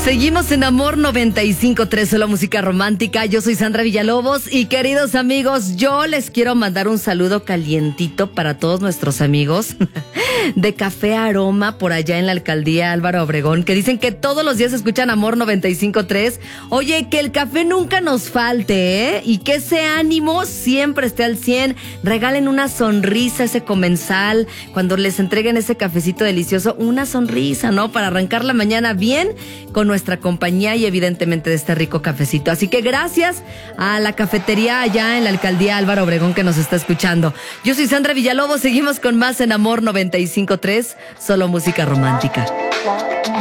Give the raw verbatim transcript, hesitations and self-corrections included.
Seguimos en Amor noventa y cinco punto tres, solo música romántica. Yo soy Sandra Villalobos y queridos amigos, yo les quiero mandar un saludo calientito para todos nuestros amigos de Café Aroma por allá en la alcaldía Álvaro Obregón, que dicen que todos los días escuchan Amor noventa y cinco punto tres. Oye, que el café nunca nos falte, ¿eh? Y que ese ánimo siempre esté al cien. Regalen una sonrisa a ese comensal cuando les entreguen ese cafecito delicioso, una sonrisa, ¿no? Para arrancar la mañana bien con nuestra compañía y evidentemente de este rico cafecito. Así que gracias a la cafetería allá en la alcaldía Álvaro Obregón que nos está escuchando. Yo soy Sandra Villalobos, seguimos con más en Amor noventa y cinco punto tres, solo música romántica.